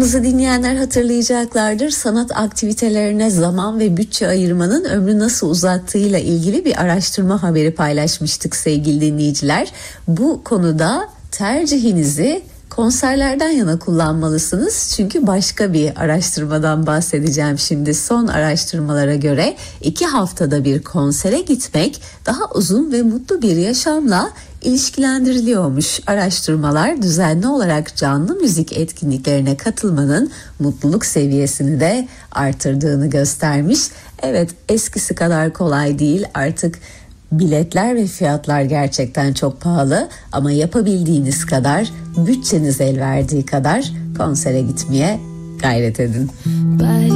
Programımızı dinleyenler hatırlayacaklardır. Sanat aktivitelerine zaman ve bütçe ayırmanın ömrü nasıl uzattığıyla ilgili bir araştırma haberi paylaşmıştık sevgili dinleyiciler. Bu konuda tercihinizi konserlerden yana kullanmalısınız. Çünkü başka bir araştırmadan bahsedeceğim şimdi. Son araştırmalara göre 2 haftada bir konsere gitmek daha uzun ve mutlu bir yaşamla ilişkilendiriliyormuş. Araştırmalar düzenli olarak canlı müzik etkinliklerine katılmanın mutluluk seviyesini de artırdığını göstermiş. Evet, eskisi kadar kolay değil artık. Biletler ve fiyatlar gerçekten çok pahalı ama yapabildiğiniz kadar, bütçeniz el verdiği kadar konsere gitmeye gayret edin.